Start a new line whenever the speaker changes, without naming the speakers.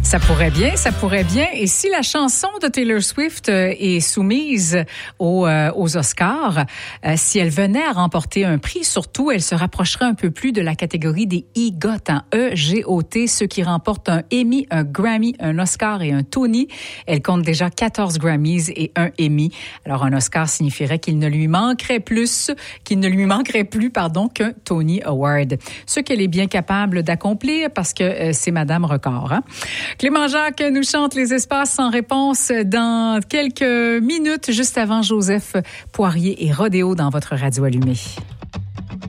Ça pourrait bien, ça pourrait bien. Et si la chanson de Taylor Swift est soumise aux Oscars, si elle venait à remporter un prix, surtout, elle se rapprocherait un peu plus de la catégorie des EGOT, E-G-O-T, ceux qui remportent un Emmy, un Grammy, un Oscar et un Tony. Elle compte déjà 14 Grammys et un Emmy. Alors, un Oscar signifierait qu'il ne lui manquerait plus qu'un Tony Award. Ce qu'elle est bien capable d'accomplir parce que c'est Madame Record, hein? Clément Jacques nous chante les espaces sans réponse dans quelques minutes, juste avant Joseph Poirier et Rodéo dans votre radio allumée.